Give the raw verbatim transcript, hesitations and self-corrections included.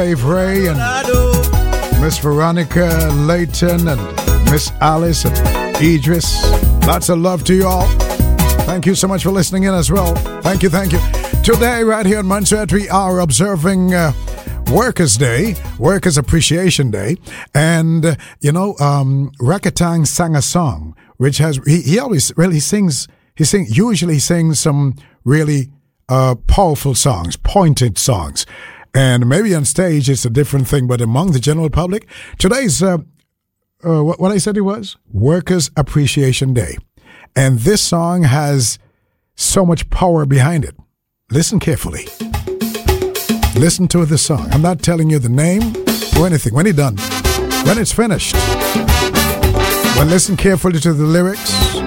Dave Ray and Miss Veronica Layton and Miss Alice and Idris. Lots of love to you all. Thank you so much for listening in as well. Thank you, thank you. Today, right here in Montserrat, we are observing uh, Workers' Day, Workers' Appreciation Day. And, uh, you know, um, Rakatang sang a song, which has, he, he always really sings, he sing, usually sings some really uh, powerful songs, pointed songs. And maybe on stage it's a different thing, but among the general public, today's, uh, uh, what, what I said it was, Workers' Appreciation Day. And this song has so much power behind it. Listen carefully. Listen to the song. I'm not telling you the name or anything. When it's done, when it's finished, well, listen carefully to the lyrics.